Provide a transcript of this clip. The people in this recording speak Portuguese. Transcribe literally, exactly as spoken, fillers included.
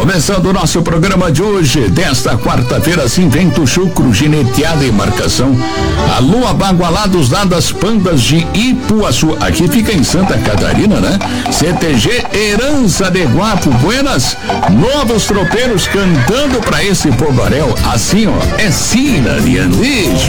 Começando o nosso programa de hoje, desta quarta-feira, assim vem chucro, gineteada e marcação. A Lua Bagualados lá das Pandas de Ipuaçu, aqui fica em Santa Catarina, né? C T G Herança de Guapo, buenas, novos tropeiros cantando pra esse povoarel, assim ó, é Sina de Andes.